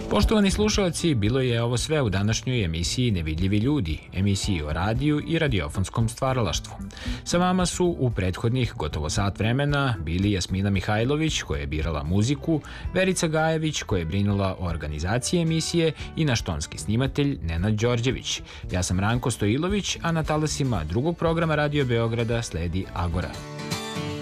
Poštovani slušalci, bilo je ovo sve u današnjoj emisiji Nevidljivi ljudi, emisiji o radiju i radiofonskom stvaralaštvu. Sa vama su u prethodnih gotovo sat vremena bili Jasmina Mihajlović, koja je birala muziku, Verica Gajević, koja je brinula o organizaciji emisije, i naš tonski snimatelj Nenad Đorđević. Ja sam Ranko Stojilović, a na talasima drugog programa Radio Beograda sledi Agora.